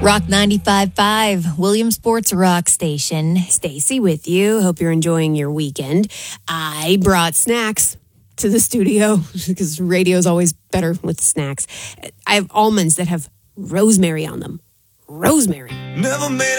Rock 95.5, Williamsport's rock station. Stacy with you. Hope you're enjoying your weekend. I brought snacks to the studio because radio is always better with snacks. I have almonds that have rosemary on them. Rosemary. Never made